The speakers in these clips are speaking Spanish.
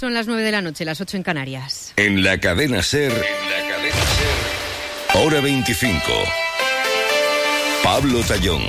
Son las 9 de la noche, las 8 en Canarias. En la cadena SER, hora 25. Pablo Tallón.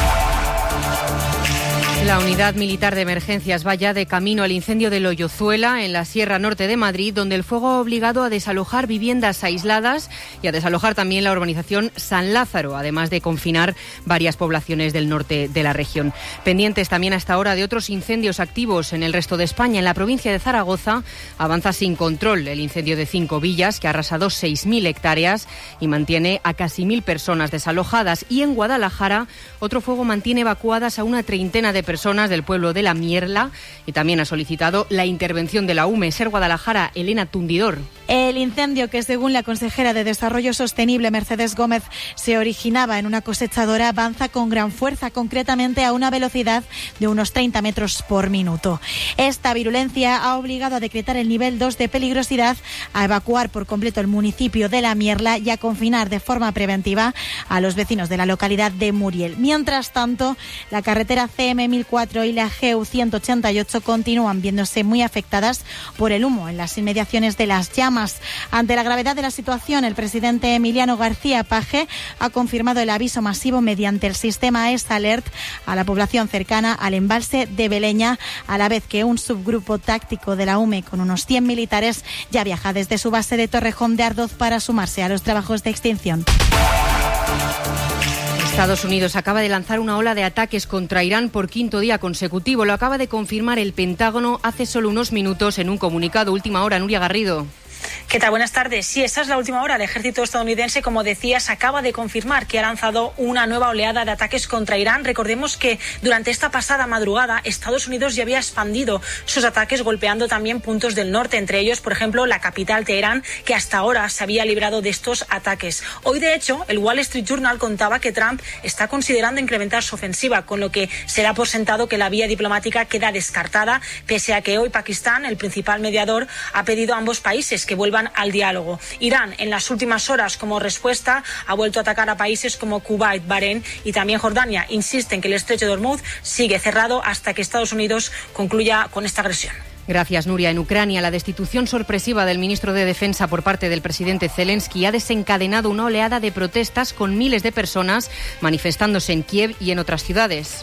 La Unidad Militar de Emergencias va ya de camino al incendio de Loyozuela, en la Sierra Norte de Madrid, donde el fuego ha obligado a desalojar viviendas aisladas y a desalojar también la urbanización San Lázaro, además de confinar varias poblaciones del norte de la región. Pendientes también hasta ahora de otros incendios activos en el resto de España. En la provincia de Zaragoza avanza sin control el incendio de 5 villas, que ha arrasado 6.000 hectáreas y mantiene a casi 1.000 personas desalojadas. Y en Guadalajara, otro fuego mantiene evacuadas a una treintena de personas del pueblo de La Mierla y también ha solicitado la intervención de la UME. SER Guadalajara, Elena Tundidor. El incendio, que según la consejera de Desarrollo Sostenible, Mercedes Gómez, se originaba en una cosechadora, avanza con gran fuerza, concretamente a una velocidad de unos 30 metros por minuto. Esta virulencia ha obligado a decretar el nivel 2 de peligrosidad, a evacuar por completo el municipio de La Mierla y a confinar de forma preventiva a los vecinos de la localidad de Muriel. Mientras tanto, la carretera CM1004 y la GU 188 continúan viéndose muy afectadas por el humo en las inmediaciones de las llamas. Ante la gravedad de la situación, el presidente Emiliano García Paje ha confirmado el aviso masivo mediante el sistema ESALERT a la población cercana al embalse de Beleña, a la vez que un subgrupo táctico de la UME con unos 100 militares ya viaja desde su base de Torrejón de Ardoz para sumarse a los trabajos de extinción. Estados Unidos acaba de lanzar una ola de ataques contra Irán por quinto día consecutivo. Lo acaba de confirmar el Pentágono hace solo unos minutos en un comunicado. Última hora, Nuria Garrido. ¿Qué tal? Buenas tardes. Sí, esa es la última hora. El ejército estadounidense, como decías, acaba de confirmar que ha lanzado una nueva oleada de ataques contra Irán. Recordemos que durante esta pasada madrugada Estados Unidos ya había expandido sus ataques, golpeando también puntos del norte, entre ellos, por ejemplo, la capital, Teherán, que hasta ahora se había librado de estos ataques. Hoy, de hecho, el Wall Street Journal contaba que Trump está considerando incrementar su ofensiva, con lo que se da por sentado que la vía diplomática queda descartada, pese a que hoy Pakistán, el principal mediador, ha pedido a ambos países que vuelvan al diálogo. Irán, en las últimas horas, como respuesta, ha vuelto a atacar a países como Kuwait, Bahrein y también Jordania. Insisten que el estrecho de Hormuz sigue cerrado hasta que Estados Unidos concluya con esta agresión. Gracias, Nuria. En Ucrania, la destitución sorpresiva del ministro de Defensa por parte del presidente Zelensky ha desencadenado una oleada de protestas con miles de personas manifestándose en Kiev y en otras ciudades.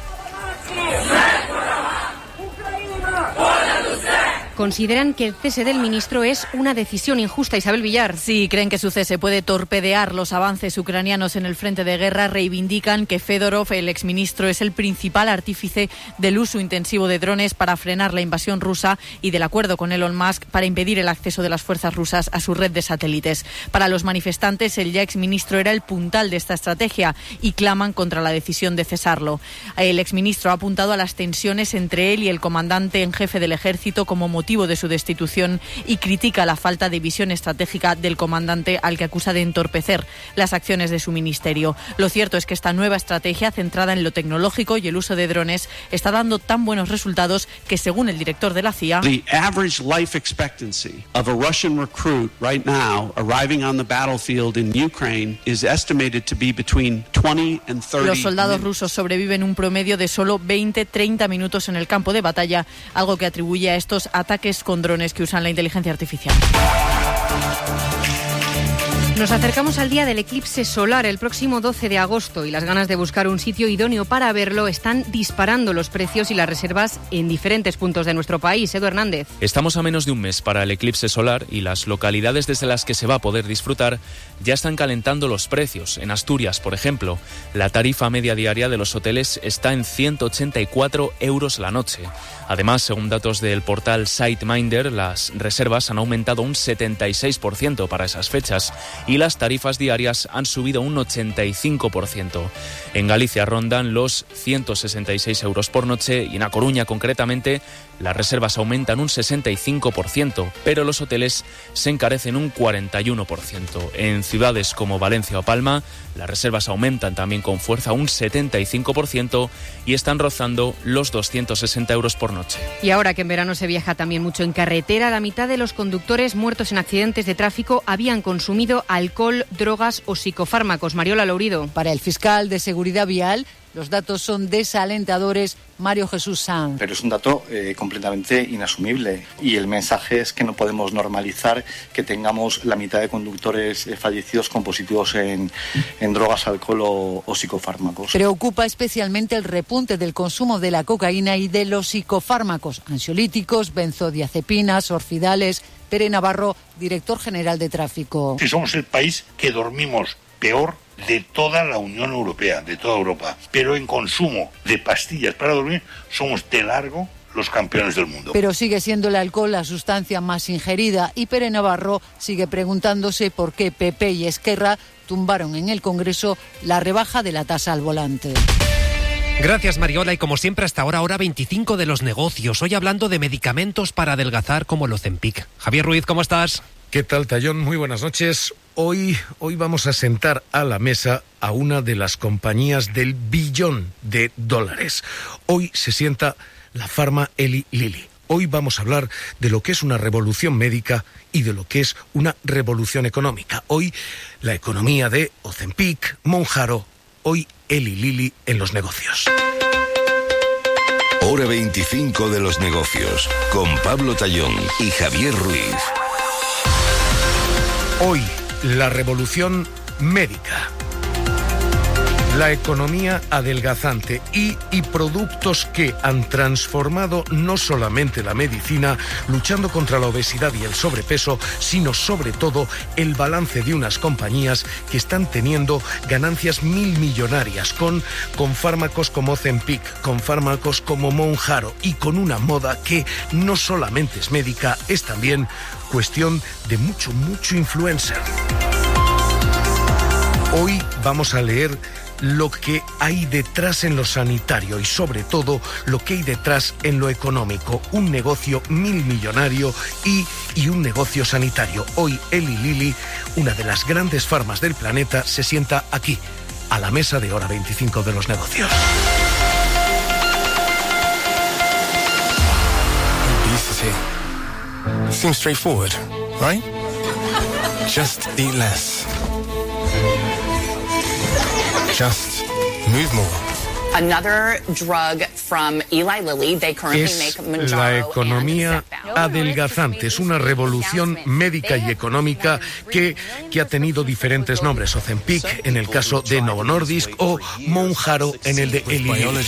Consideran que el cese del ministro es una decisión injusta. Isabel Villar. Sí, creen que su cese puede torpedear los avances ucranianos en el frente de guerra. Reivindican que Fedorov, el exministro, es el principal artífice del uso intensivo de drones para frenar la invasión rusa y del acuerdo con Elon Musk para impedir el acceso de las fuerzas rusas a su red de satélites. Para los manifestantes, el ya exministro era el puntal de esta estrategia y claman contra la decisión de cesarlo. El exministro ha apuntado a las tensiones entre él y el comandante en jefe del ejército como motivo de su destitución y critica la falta de visión estratégica del comandante, al que acusa de entorpecer las acciones de su ministerio. Lo cierto es que esta nueva estrategia, centrada en lo tecnológico y el uso de drones, está dando tan buenos resultados que, según el director de la CIA, the average life expectancy of a Russian recruit right now arriving on the battlefield in Ukraine is estimated to be between 20 and 30 los soldados minutes. rusos sobreviven un promedio de solo 20-30 minutos en el campo de batalla, algo que atribuye a estos ataques con drones que usan la inteligencia artificial. Nos acercamos al día del eclipse solar, el próximo 12 de agosto, y las ganas de buscar un sitio idóneo para verlo están disparando los precios y las reservas en diferentes puntos de nuestro país. Edu Hernández. Estamos a menos de un mes para el eclipse solar y las localidades desde las que se va a poder disfrutar ya están calentando los precios. En Asturias, por ejemplo, la tarifa media diaria de los hoteles está en 184 euros la noche. Además, según datos del portal SiteMinder, las reservas han aumentado un 76% para esas fechas y las tarifas diarias han subido un 85%. En Galicia rondan los 166 euros por noche y en A Coruña, concretamente, las reservas aumentan un 65%, pero los hoteles se encarecen un 41%. En ciudades como Valencia o Palma, las reservas aumentan también con fuerza un 75% y están rozando los 260 euros por noche. Y ahora que en verano se viaja también mucho en carretera, la mitad de los conductores muertos en accidentes de tráfico habían consumido alcohol, drogas o psicofármacos. Mariola Lourido. Para el fiscal de Seguridad Vial, Los datos son desalentadores. Mario Jesús Sanz. Pero es un dato completamente inasumible y el mensaje es que no podemos normalizar que tengamos la mitad de conductores fallecidos con positivos en drogas, alcohol o psicofármacos. Preocupa especialmente el repunte del consumo de la cocaína y de los psicofármacos, ansiolíticos, benzodiazepinas, orfidales. Pere Navarro, director general de tráfico. Si somos el país que dormimos peor de toda la Unión Europea, de toda Europa, pero en consumo de pastillas para dormir somos de largo los campeones del mundo. Pero sigue siendo el alcohol la sustancia más ingerida y Pere Navarro sigue preguntándose por qué PP y Esquerra tumbaron en el Congreso la rebaja de la tasa al volante. Gracias, Mariola, y como siempre hasta ahora, hora 25 de los negocios. Hoy hablando de medicamentos para adelgazar como el Ozempic. Javier Ruiz, ¿cómo estás? ¿Qué tal, Tallón? Muy buenas noches. Hoy vamos a sentar a la mesa a una de las compañías del billón de dólares. Hoy se sienta la farma Eli Lilly. Hoy vamos a hablar de lo que es una revolución médica y de lo que es una revolución económica. Hoy la economía de Ozempic, Mounjaro. Hoy Eli Lilly en los negocios. Hora 25 de los negocios con Pablo Tallón y Javier Ruiz. Hoy, la revolución médica, la economía adelgazante y productos que han transformado no solamente la medicina, luchando contra la obesidad y el sobrepeso, sino sobre todo el balance de unas compañías que están teniendo ganancias millonarias con fármacos como Ozempic, con fármacos como Mounjaro y con una moda que no solamente es médica, es también cuestión de mucho influencer. Hoy vamos a leer lo que hay detrás en lo sanitario y sobre todo lo que hay detrás en lo económico. Un negocio millonario y un negocio sanitario. Hoy Eli Lilly, una de las grandes farmas del planeta, se sienta aquí, a la mesa de hora 25 de los negocios. Seems straightforward, right? Just eat less. Just move more. Another drug from Eli Lilly. They currently make Mounjaro. La economía adelgazante es una revolución médica y económica que ha tenido diferentes nombres. Ozempic en el caso de Novo Nordisk o Mounjaro en el de Eli Lilly.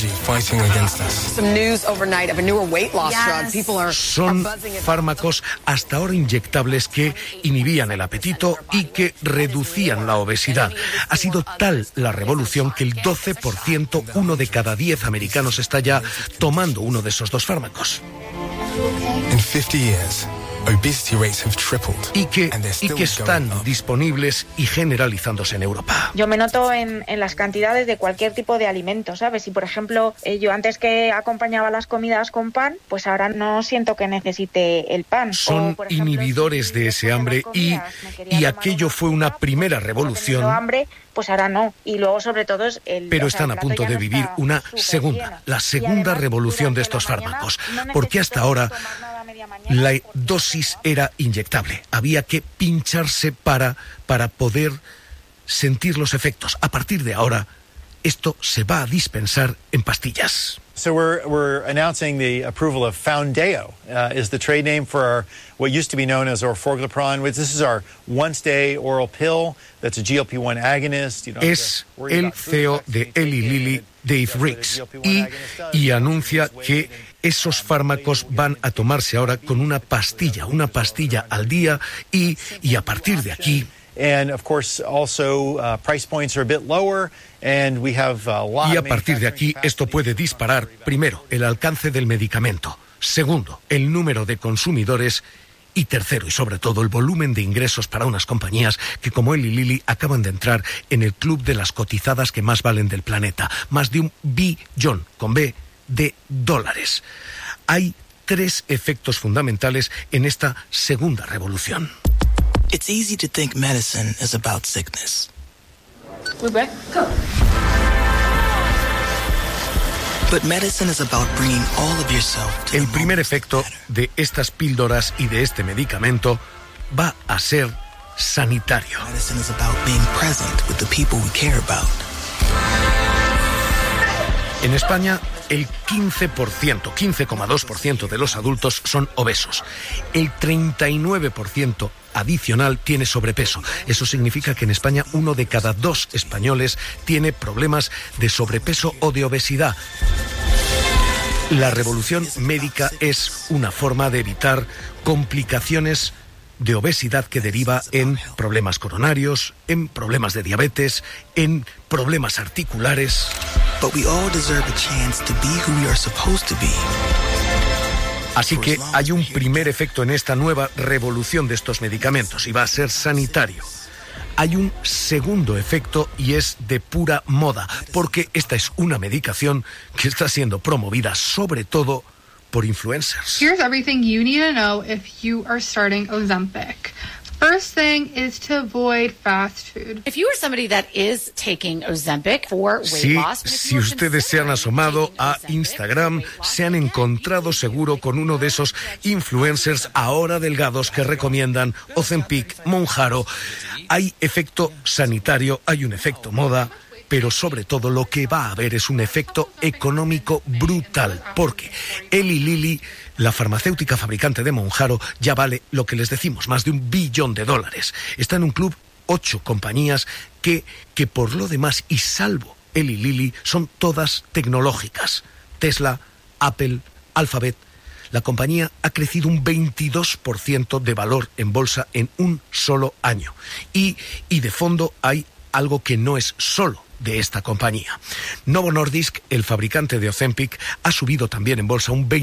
Son fármacos hasta ahora inyectables que inhibían el apetito y que reducían la obesidad. Ha sido tal la revolución que el 12%, uno de cada 10 americanos está ya tomando uno de esos dos fármacos. In 50 years, obesity rates have tripled. Y que están disponibles y generalizándose en Europa. Yo me noto en las cantidades de cualquier tipo de alimento, ¿sabes? Si, por ejemplo, yo antes que acompañaba las comidas con pan, pues ahora no siento que necesite el pan. Son por ejemplo, inhibidores de ese hambre y aquello fue una primera revolución. Hambre, pues ahora no. Y luego, sobre todo, es el... Pero están a punto de vivir una segunda, la segunda revolución de estos fármacos. Porque hasta ahora la dosis era inyectable. Había que pincharse para poder sentir los efectos. A partir de ahora, esto se va a dispensar en pastillas. So we're announcing the approval of Foundeo, is the trade name for what used to be known as orforglipron. This is our once-day oral pill that's a GLP-1 agonist. Es el CEO de Eli Lilly, Dave Ricks, y anuncia que esos fármacos van a tomarse ahora con una pastilla al día y a partir de aquí. And of course, also price points are a bit lower, and we have a lot. Y a partir de aquí, esto puede disparar, primero, el alcance del medicamento, segundo, el número de consumidores y tercero, y sobre todo, el volumen de ingresos para unas compañías que, como Eli Lilly, acaban de entrar en el club de las cotizadas que más valen del planeta. Más de $1 billón, con B, de dólares. Hay 3 efectos fundamentales en esta segunda revolución. It's easy to think medicine is about sickness. We're back. Go. But medicine is about bringing all of yourself to El primer efecto de estas píldoras y de este medicamento va a ser sanitario. Medicine is about being present with the people we care about. En España, el 15,2% de los adultos son obesos. El 39% adicional tiene sobrepeso. Eso significa que en España 1 de cada 2 españoles tiene problemas de sobrepeso o de obesidad. La revolución médica es una forma de evitar complicaciones de obesidad que deriva en problemas coronarios, en problemas de diabetes, en problemas articulares. But we all deserve a chance to be who we are supposed to be. Así que hay un primer efecto en esta nueva revolución de estos medicamentos y va a ser sanitario. Hay un segundo efecto y es de pura moda, porque esta es una medicación que está siendo promovida sobre todo por influencers. Here's everything you need to know if you are starting Ozempic. First thing is to avoid fast food. If you are somebody that is taking Ozempic for weight loss, si ustedes se han asomado a Instagram, se han encontrado seguro con uno de esos influencers ahora delgados que recomiendan Ozempic, Mounjaro. Hay efecto sanitario, hay un efecto moda, pero sobre todo lo que va a haber es un efecto económico brutal, porque Eli Lilly, la farmacéutica fabricante de Mounjaro, ya vale lo que les decimos, más de $1 billón. Está en un club 8 compañías que por lo demás, y salvo Eli Lilly, son todas tecnológicas. Tesla, Apple, Alphabet. La compañía ha crecido un 22% de valor en bolsa en un solo año. Y de fondo hay algo que no es solo de esta compañía. Novo Nordisk, el fabricante de Ozempic, ha subido también en bolsa un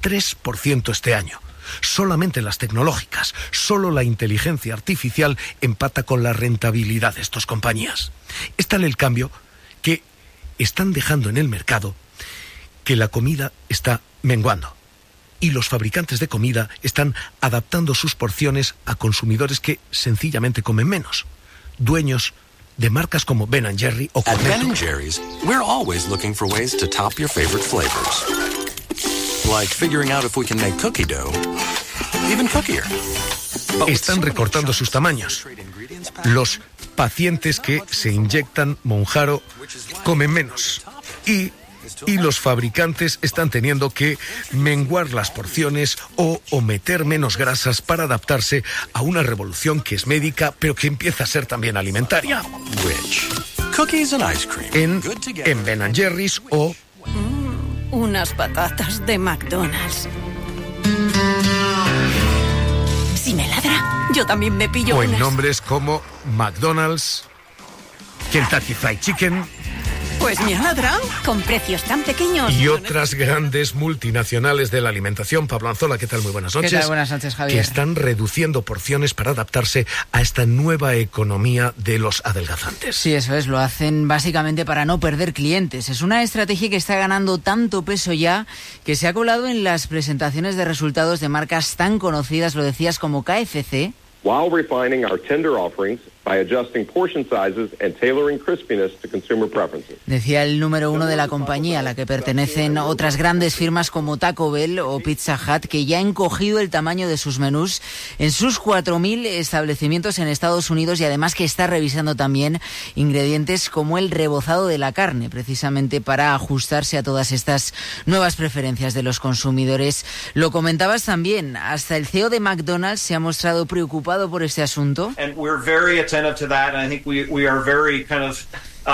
23% este año. Solamente las tecnológicas, solo la inteligencia artificial empata con la rentabilidad de estas compañías. Es tal el cambio que están dejando en el mercado que la comida está menguando. Y los fabricantes de comida están adaptando sus porciones a consumidores que sencillamente comen menos. Dueños de marcas como Ben & Jerry o Cornetto. At Ben & Jerry's, we're always looking for ways to top your favorite flavors. Like figuring out if we can make cookie dough even cookier. Están recortando sus tamaños. Los pacientes que se inyectan Mounjaro comen menos. Y los fabricantes están teniendo que menguar las porciones o meter menos grasas para adaptarse a una revolución que es médica, pero que empieza a ser también alimentaria. En Ben & Jerry's o... unas patatas de McDonald's. Si me ladra, yo también me pillo o en unas. Nombres como McDonald's, Kentucky Fried Chicken... Pues me ha ladrado, con precios tan pequeños. Y otras grandes multinacionales de la alimentación. Pablo Anzola, ¿qué tal? Muy buenas noches. ¿Qué tal? Buenas noches, Javier. Que están reduciendo porciones para adaptarse a esta nueva economía de los adelgazantes. Sí, eso es. Lo hacen básicamente para no perder clientes. Es una estrategia que está ganando tanto peso ya que se ha colado en las presentaciones de resultados de marcas tan conocidas, lo decías, como KFC. While refining our tender offerings by adjusting portion sizes and tailoring crispiness to consumer preferences. Decía el número 1 de la compañía, a la que pertenecen otras grandes firmas como Taco Bell o Pizza Hut, que ya han cogido el tamaño de sus menús en sus 4.000 establecimientos en Estados Unidos, y además que está revisando también ingredientes como el rebozado de la carne, precisamente para ajustarse a todas estas nuevas preferencias de los consumidores. Lo comentabas también, hasta el CEO de McDonald's se ha mostrado preocupado por este asunto. And we're very attentive to that, and I think we are very kind of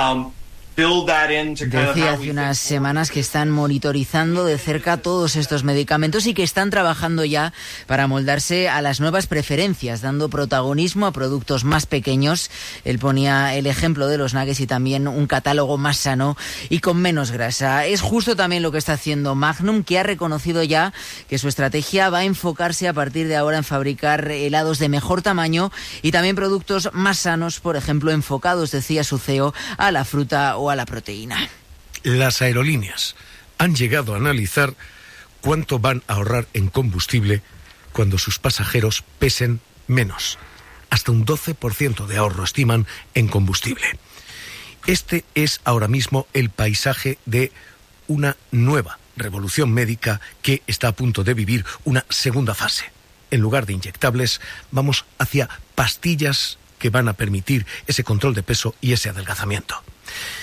Decía hace unas semanas que están monitorizando de cerca todos estos medicamentos y que están trabajando ya para moldarse a las nuevas preferencias, dando protagonismo a productos más pequeños. Él ponía el ejemplo de los nuggets y también un catálogo más sano y con menos grasa. Es justo también lo que está haciendo Magnum, que ha reconocido ya que su estrategia va a enfocarse a partir de ahora en fabricar helados de mejor tamaño y también productos más sanos, por ejemplo, enfocados, decía su CEO, a la fruta o a la proteína. Las aerolíneas han llegado a analizar cuánto van a ahorrar en combustible cuando sus pasajeros pesen menos. Hasta un 12% de ahorro estiman en combustible. Este es ahora mismo el paisaje de una nueva revolución médica que está a punto de vivir una segunda fase. En lugar de inyectables, vamos hacia pastillas que van a permitir ese control de peso y ese adelgazamiento.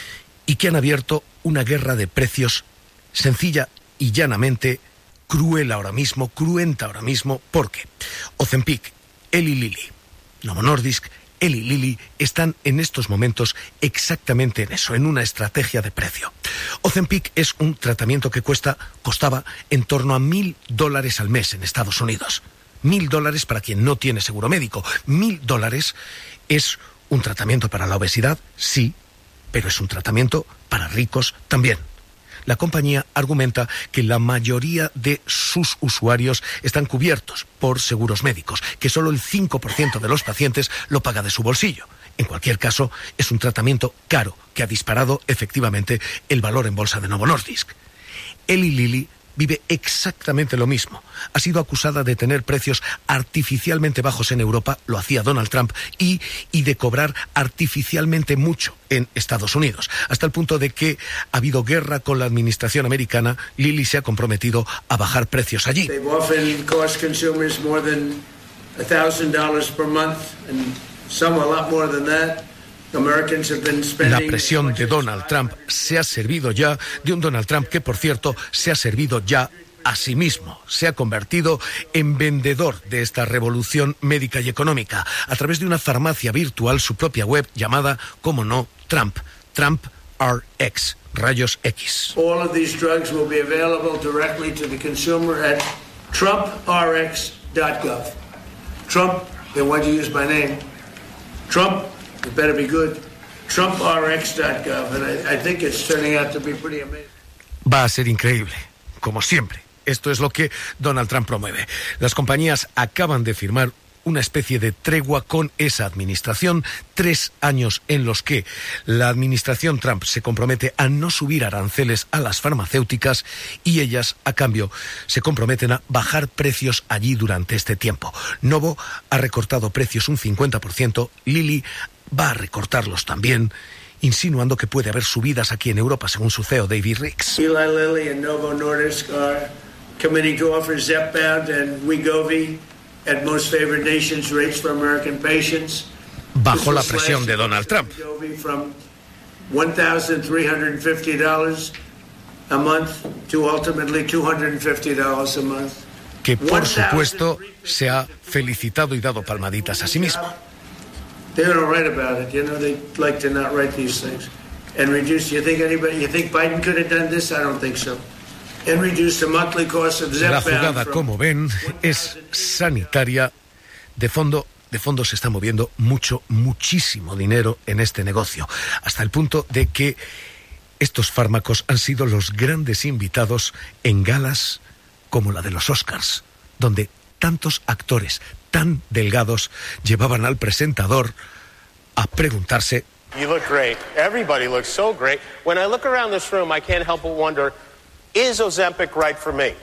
y que han abierto una guerra de precios sencilla y llanamente cruenta ahora mismo, porque Ozempic, Eli Lilly, Novo Nordisk, Eli Lilly están en estos momentos exactamente en eso, en una estrategia de precio. Ozempic es un tratamiento que costaba en torno a $1.000 al mes en Estados Unidos. $1.000 para quien no tiene seguro médico. $1.000 es un tratamiento para la obesidad, sí, pero es un tratamiento para ricos también. La compañía argumenta que la mayoría de sus usuarios están cubiertos por seguros médicos, que solo el 5% de los pacientes lo paga de su bolsillo. En cualquier caso, es un tratamiento caro que ha disparado efectivamente el valor en bolsa de Novo Nordisk. Eli Lilly vive exactamente lo mismo. Ha sido acusada de tener precios artificialmente bajos en Europa, lo hacía Donald Trump, y de cobrar artificialmente mucho en Estados Unidos, hasta el punto de que ha habido guerra con la administración americana. Lilly se ha comprometido a bajar precios allí. They've often cost consumers more than $1,000 per month, and some a lot more than that. La presión de Donald Trump se ha servido ya, de un Donald Trump que, por cierto, se ha servido ya a sí mismo. Se ha convertido en vendedor de esta revolución médica y económica a través de una farmacia virtual, su propia web llamada, como no, Trump RX, rayos X. All of these drugs will be available directly to the consumer at trumprx.gov. Trump, they want to use my name. Trump, it better be good. TrumpRx.gov, and I think it's turning out to be pretty amazing. Va a ser increíble, como siempre. Esto es lo que Donald Trump promueve. Las compañías acaban de firmar una especie de tregua con esa administración, 3 años en los que la administración Trump se compromete a no subir aranceles a las farmacéuticas y ellas, a cambio, se comprometen a bajar precios allí durante este tiempo. Novo ha recortado precios un 50%, Lilly va a recortarlos también, insinuando que puede haber subidas aquí en Europa, según su CEO David Ricks. Eli Lilly and Novo Nordisk are committing to offer Zepbound and Wegovy at most favored nations rates for American patients. Bajo la presión de Donald Trump. From $1,350 a month to ultimately $250 a month. Que por supuesto se ha felicitado y dado palmaditas a sí mismo. They don't write about it, you know. They like to not write these things. And reduce. You think Biden could have done this? I don't think so. And reduce the monthly cost of Zepbound. La jugada, como ven, es sanitaria. De fondo se está moviendo muchísimo dinero en este negocio, hasta el punto de que estos fármacos han sido los grandes invitados en galas como la de los Oscars, donde tantos actores tan delgados llevaban al presentador a preguntarse: You look great. Everybody looks so great. When I look around this room, I can't help but wonder, is Ozempic right for me?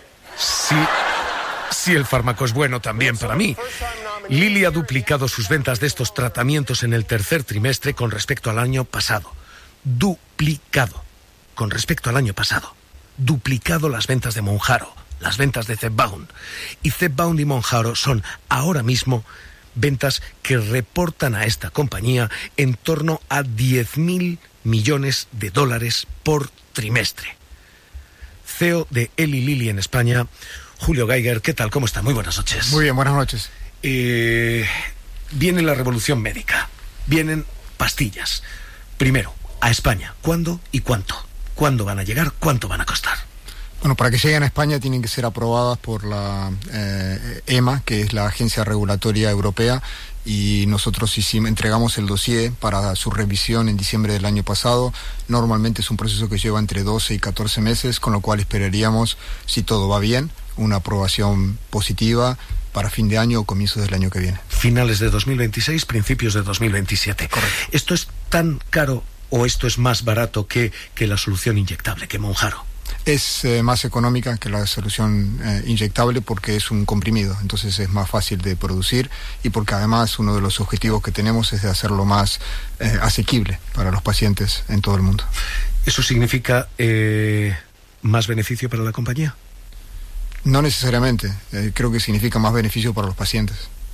Si el fármaco es bueno también para mí. Lilly ha duplicado sus ventas de estos tratamientos en el tercer trimestre con respecto al año pasado. Duplicado con respecto al año pasado. Duplicado las ventas de Mounjaro, las ventas de Zepbound. Y Zepbound y Mounjaro son ahora mismo ventas que reportan a esta compañía en torno a $10.000 millones por trimestre. CEO de Eli Lilly en España, Julio Geiger. ¿Qué tal? ¿Cómo está? Muy buenas noches. Muy bien, buenas noches. Viene la revolución médica, vienen pastillas. Primero, a España. ¿Cuándo y cuánto? ¿Cuándo van a llegar? ¿Cuánto van a costar? Bueno, para que lleguen a España tienen que ser aprobadas por la EMA, que es la Agencia Regulatoria Europea, y nosotros entregamos el dossier para su revisión en diciembre del año pasado. Normalmente es un proceso que lleva entre 12 y 14 meses, con lo cual esperaríamos, si todo va bien, una aprobación positiva para fin de año o comienzos del año que viene. Finales de 2026, principios de 2027. Correcto. ¿Esto es tan caro o esto es más barato que la solución inyectable, que Mounjaro? Es más económica que la solución inyectable porque es un comprimido, entonces es más fácil de producir y porque además uno de los objetivos que tenemos es de hacerlo más asequible para los pacientes en todo el mundo. ¿Eso significa más beneficio para la compañía? No necesariamente, creo que significa más beneficio para los pacientes.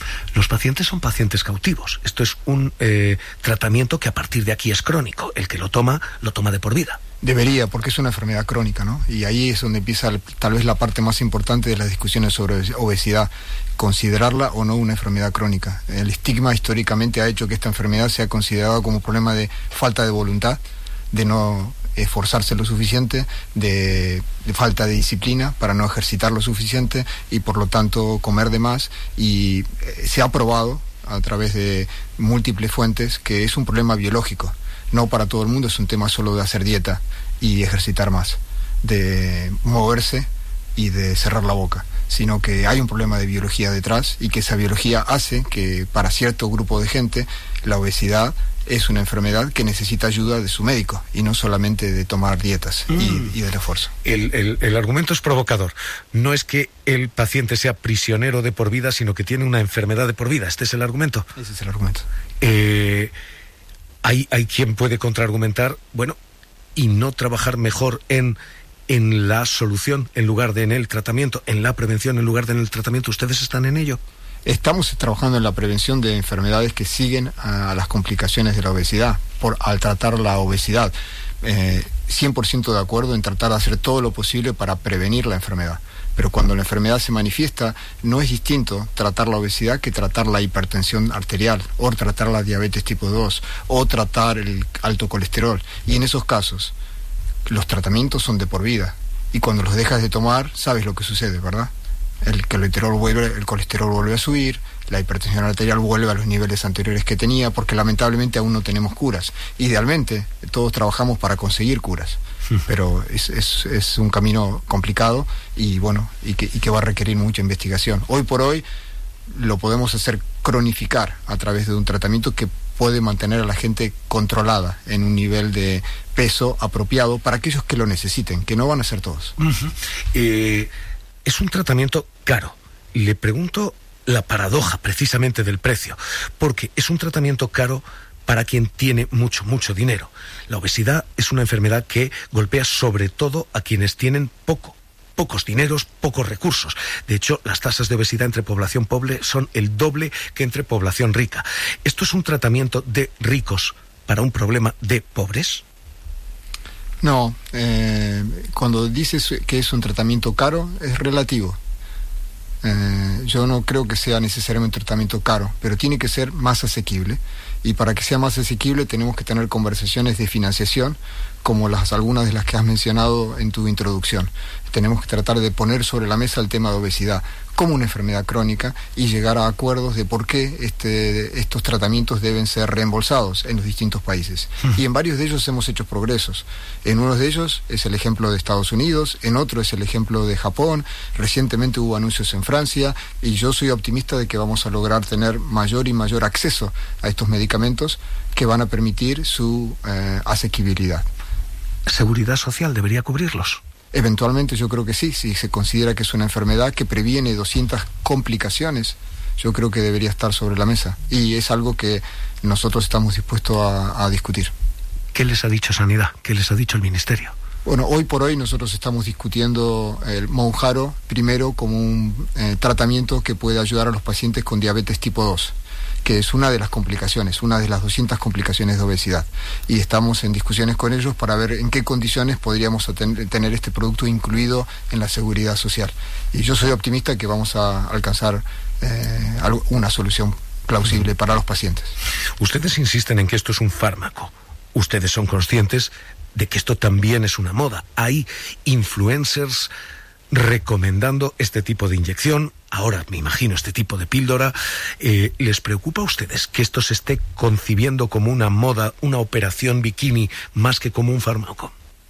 Los pacientes son pacientes cautivos. Esto es un tratamiento que a partir de aquí es crónico. El que lo toma de por vida. Debería, porque es una enfermedad crónica, ¿no? Y ahí es donde empieza tal vez la parte más importante de las discusiones sobre obesidad, considerarla o no una enfermedad crónica. El estigma históricamente ha hecho que esta enfermedad sea considerada como un problema de falta de voluntad, de no esforzarse lo suficiente, de falta de disciplina para no ejercitar lo suficiente y por lo tanto comer de más, y se ha probado a través de múltiples fuentes que es un problema biológico. No para todo el mundo es un tema solo de hacer dieta y ejercitar más, de moverse y de cerrar la boca, sino que hay un problema de biología detrás y que esa biología hace que para cierto grupo de gente la obesidad es una enfermedad que necesita ayuda de su médico y no solamente de tomar dietas y del esfuerzo. El argumento es provocador. No es que el paciente sea prisionero de por vida, sino que tiene una enfermedad de por vida. ¿Este es el argumento? Ese es el argumento. Hay quien puede contraargumentar, bueno, y no trabajar mejor en la solución en lugar de en el tratamiento, en la prevención en lugar de en el tratamiento. ¿Ustedes están en ello? Estamos trabajando en la prevención de enfermedades que siguen a las complicaciones de la obesidad, al tratar la obesidad. 100% de acuerdo en tratar de hacer todo lo posible para prevenir la enfermedad. Pero cuando la enfermedad se manifiesta, no es distinto tratar la obesidad que tratar la hipertensión arterial, o tratar la diabetes tipo 2, o tratar el alto colesterol. Y en esos casos, los tratamientos son de por vida. Y cuando los dejas de tomar, sabes lo que sucede, ¿verdad? El colesterol vuelve a subir, la hipertensión arterial vuelve a los niveles anteriores que tenía, porque lamentablemente aún no tenemos curas. Idealmente, todos trabajamos para conseguir curas. Pero es un camino complicado y bueno, y que va a requerir mucha investigación. Hoy por hoy lo podemos hacer cronificar a través de un tratamiento que puede mantener a la gente controlada en un nivel de peso apropiado para aquellos que lo necesiten, que no van a ser todos. Es un tratamiento caro. Le pregunto la paradoja precisamente del precio, porque es un tratamiento caro para quien tiene mucho dinero. La obesidad es una enfermedad que golpea sobre todo a quienes tienen pocos dineros, pocos recursos. De hecho, las tasas de obesidad entre población pobre son el doble que entre población rica. ¿Esto es un tratamiento de ricos para un problema de pobres? No, cuando dices que es un tratamiento caro, es relativo. Yo no creo que sea necesariamente un tratamiento caro, pero tiene que ser más asequible. Y para que sea más asequible tenemos que tener conversaciones de financiación, como algunas de las que has mencionado en tu introducción. Tenemos que tratar de poner sobre la mesa el tema de obesidad como una enfermedad crónica y llegar a acuerdos de por qué estos tratamientos deben ser reembolsados en los distintos países. Y en varios de ellos hemos hecho progresos. En uno de ellos es el ejemplo de Estados Unidos, en otro es el ejemplo de Japón, recientemente hubo anuncios en Francia, y yo soy optimista de que vamos a lograr tener mayor y mayor acceso a estos medicamentos que van a permitir su asequibilidad. ¿Seguridad social debería cubrirlos? Eventualmente yo creo que sí, si se considera que es una enfermedad que previene 200 complicaciones, yo creo que debería estar sobre la mesa, y es algo que nosotros estamos dispuestos a discutir. ¿Qué les ha dicho Sanidad? ¿Qué les ha dicho el Ministerio? Bueno, hoy por hoy nosotros estamos discutiendo el Mounjaro primero como un tratamiento que puede ayudar a los pacientes con diabetes tipo 2, que es una de las complicaciones, una de las 200 complicaciones de obesidad. Y estamos en discusiones con ellos para ver en qué condiciones podríamos tener este producto incluido en la seguridad social. Y yo soy optimista que vamos a alcanzar una solución plausible para los pacientes. Ustedes insisten en que esto es un fármaco. Ustedes son conscientes de que esto también es una moda. Hay influencers recomendando este tipo de inyección, ahora me imagino este tipo de píldora. ¿Les preocupa a ustedes que esto se esté concibiendo como una moda, una operación bikini, más que como un fármaco?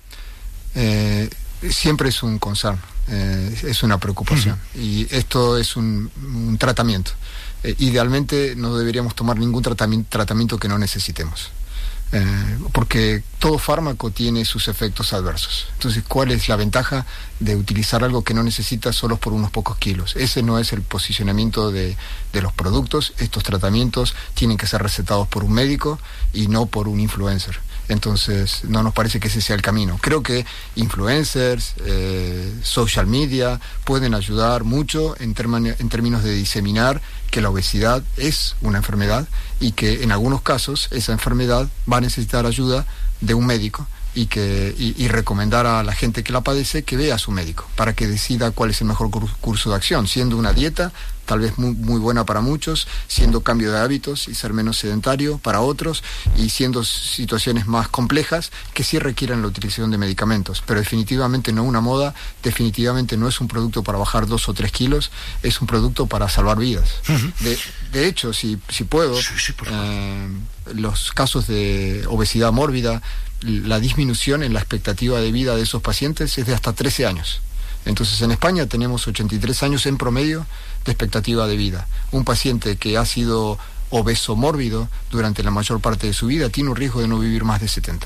Siempre es un concern, es una preocupación. Y esto es un tratamiento. Idealmente no deberíamos tomar ningún tratamiento que no necesitemos. Porque todo fármaco tiene sus efectos adversos. Entonces, ¿cuál es la ventaja de utilizar algo que no necesitas solo por unos pocos kilos? Ese no es el posicionamiento de los productos. Estos tratamientos tienen que ser recetados por un médico y no por un influencer. Entonces no nos parece que ese sea el camino. Creo que influencers, social media pueden ayudar mucho en términos de diseminar que la obesidad es una enfermedad y que en algunos casos esa enfermedad va a necesitar ayuda de un médico y recomendar a la gente que la padece que vea a su médico para que decida cuál es el mejor curso de acción, siendo una dieta tal vez muy buena para muchos, siendo cambio de hábitos y ser menos sedentario para otros, y siendo situaciones más complejas que sí requieren la utilización de medicamentos, pero definitivamente no una moda, definitivamente no es un producto para bajar 2 o 3 kilos, es un producto para salvar vidas. De hecho, si puedo, los casos de obesidad mórbida, la disminución en la expectativa de vida de esos pacientes es de hasta 13 años. Entonces en España tenemos 83 años en promedio de expectativa de vida. Un paciente que ha sido obeso mórbido durante la mayor parte de su vida tiene un riesgo de no vivir más de 70.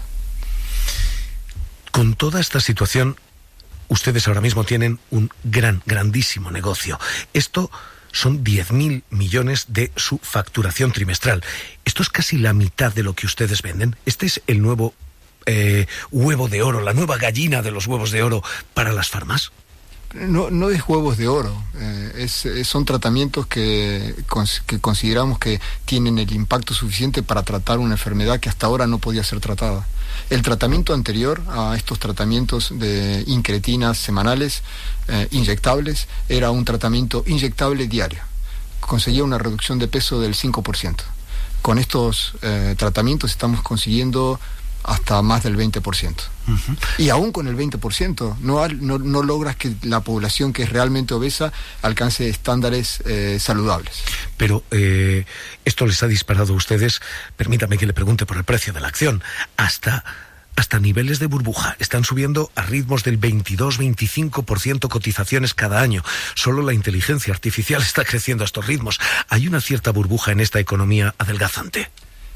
Con toda esta situación, ustedes ahora mismo tienen un grandísimo negocio. Esto son 10.000 millones de su facturación trimestral. Esto es casi la mitad de lo que ustedes venden. Este es el nuevo huevo de oro, la nueva gallina de los huevos de oro para las farmas. No es huevos de oro, son tratamientos que consideramos que tienen el impacto suficiente para tratar una enfermedad que hasta ahora no podía ser tratada. El tratamiento anterior a estos tratamientos de incretinas semanales inyectables era un tratamiento inyectable diario. Conseguía una reducción de peso del 5%. Con estos tratamientos estamos consiguiendo hasta más del 20%. Uh-huh. Y aún con el 20% no logras que la población que es realmente obesa alcance estándares saludables. Pero esto les ha disparado a ustedes, permítame que le pregunte por el precio de la acción, hasta niveles de burbuja. Están subiendo a ritmos del 22-25% cotizaciones cada año. Solo la inteligencia artificial está creciendo a estos ritmos. ¿Hay una cierta burbuja en esta economía adelgazante?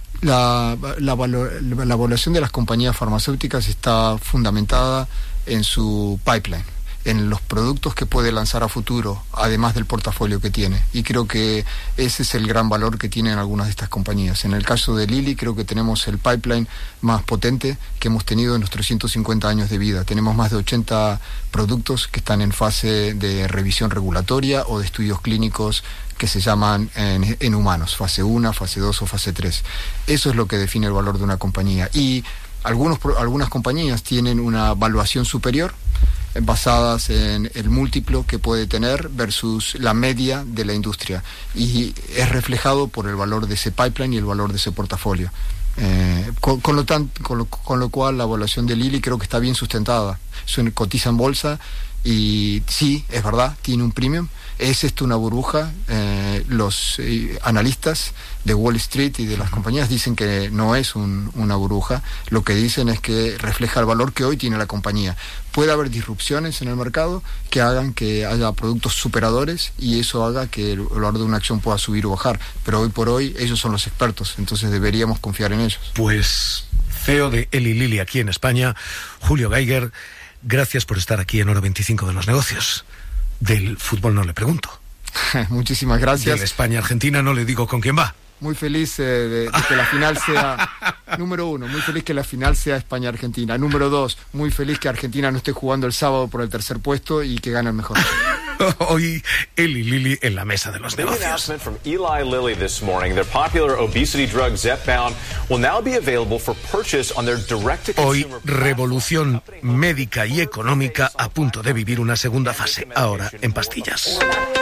La evaluación de las compañías farmacéuticas está fundamentada en su pipeline, en los productos que puede lanzar a futuro, además del portafolio que tiene. Y creo que ese es el gran valor que tienen algunas de estas compañías. En el caso de Lilly, creo que tenemos el pipeline más potente que hemos tenido en nuestros 150 años de vida. Tenemos más de 80 productos que están en fase de revisión regulatoria o de estudios clínicos que se llaman en humanos, fase 1, fase 2 o fase 3. Eso es lo que define el valor de una compañía. Y algunas compañías tienen una valuación superior basadas en el múltiplo que puede tener versus la media de la industria. Y es reflejado por el valor de ese pipeline y el valor de ese portafolio. Con lo cual la evaluación de Lilly creo que está bien sustentada. Cotiza en bolsa y sí, es verdad, tiene un premium. ¿Es esto una burbuja? Los analistas de Wall Street y de las compañías dicen que no es una burbuja. Lo que dicen es que refleja el valor que hoy tiene la compañía. Puede haber disrupciones en el mercado que hagan que haya productos superadores y eso haga que el valor de una acción pueda subir o bajar. Pero hoy por hoy ellos son los expertos, entonces deberíamos confiar en ellos. Pues CEO de Eli Lilly aquí en España, Julio Geiger, gracias por estar aquí en Hora 25 de los negocios. Del fútbol no le pregunto. Muchísimas gracias. Del España-Argentina no le digo con quién va. Muy feliz de que la final sea... Número 1, muy feliz que la final sea España-Argentina. Número 2, muy feliz que Argentina no esté jugando el sábado por el tercer puesto y que gane el mejor. Hoy Eli Lilly en la mesa de los negocios. Announcement from Eli Lilly this morning. Their popular obesity drug Zepbound will now be available for purchase on their direct-to-consumer. Hoy revolución médica y económica a punto de vivir una segunda fase. Ahora en pastillas.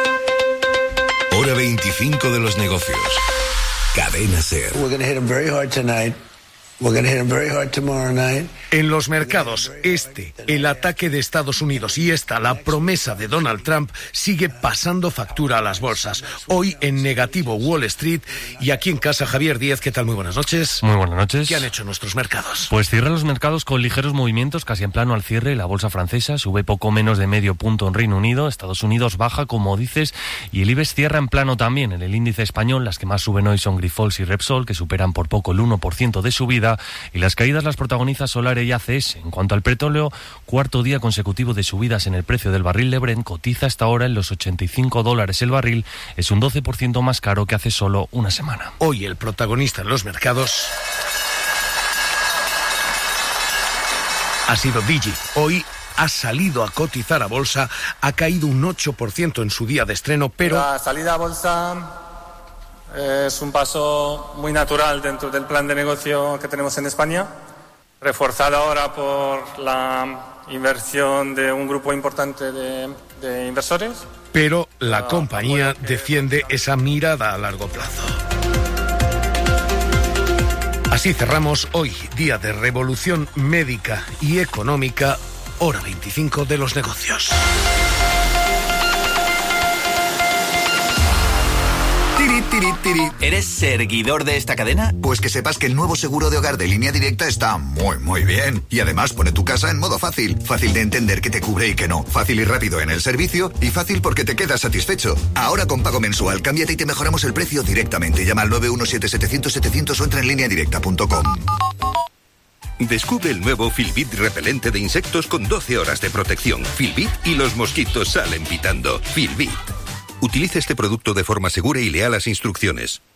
Hora 25 de los negocios. Cadena SER. We're going to hit them very hard tonight. We're going to hit them very hard tomorrow night. En los mercados, el ataque de Estados Unidos y la promesa de Donald Trump sigue pasando factura a las bolsas. Hoy en negativo Wall Street y aquí en casa Javier Díez. ¿Qué tal? Muy buenas noches. Muy buenas noches. ¿Qué han hecho nuestros mercados? Pues cierran los mercados con ligeros movimientos, casi en plano al cierre. La bolsa francesa sube poco menos de medio punto en Reino Unido. Estados Unidos baja, como dices, y el IBEX cierra en plano también. En el índice español, las que más suben hoy son Grifols y Repsol, que superan por poco el 1% de subida, y las caídas las protagoniza Solar y ACS. En cuanto al petróleo, cuarto día consecutivo de subidas en el precio del barril de Brent, cotiza hasta ahora en los $85 el barril, es un 12% más caro que hace solo una semana. Hoy el protagonista en los mercados ha sido Digi. Hoy ha salido a cotizar a bolsa, ha caído un 8% en su día de estreno, pero... La salida a bolsa es un paso muy natural dentro del plan de negocio que tenemos en España, reforzado ahora por la inversión de un grupo importante de inversores. Pero la compañía defiende esa mirada a largo plazo. Así cerramos hoy, día de revolución médica y económica, hora 25 de los negocios. ¿Eres seguidor de esta cadena? Pues que sepas que el nuevo seguro de hogar de Línea Directa está muy bien. Y además pone tu casa en modo fácil. Fácil de entender qué te cubre y qué no. Fácil y rápido en el servicio. Y fácil porque te quedas satisfecho. Ahora con pago mensual, cámbiate y te mejoramos el precio directamente. Llama al 917-700-700 o entra en lineadirecta.com. Descubre el nuevo Filbit repelente de insectos con 12 horas de protección. Filbit y los mosquitos salen pitando. Filbit. Utilice este producto de forma segura y lea las instrucciones.